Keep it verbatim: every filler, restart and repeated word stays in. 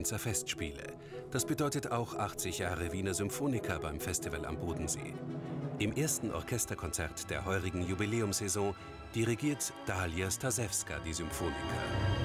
Festspiele. Das bedeutet auch achtzig Jahre Wiener Symphoniker beim Festival am Bodensee. Im ersten Orchesterkonzert der heurigen Jubiläumssaison dirigiert Dalia Stasewska die Symphoniker.